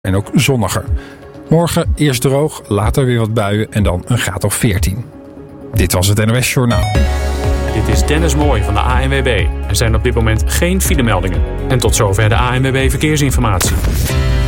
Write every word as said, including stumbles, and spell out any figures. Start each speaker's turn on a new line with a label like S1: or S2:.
S1: en ook zonniger. Morgen eerst droog, later weer wat buien en dan een graad of veertien. Dit was het N O S Journaal.
S2: Dit is Dennis Mooij van de A N W B. Er zijn op dit moment geen filemeldingen. En tot zover de A N W B Verkeersinformatie.